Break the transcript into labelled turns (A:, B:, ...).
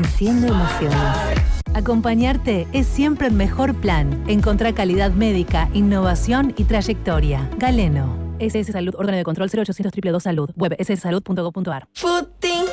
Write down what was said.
A: venciendo emociones. Acompañarte es siempre el mejor plan. Encontrá calidad médica, innovación y trayectoria. Galeno. SS Salud, órgano de control 0800 222 Salud. Web sssalud.gov.ar.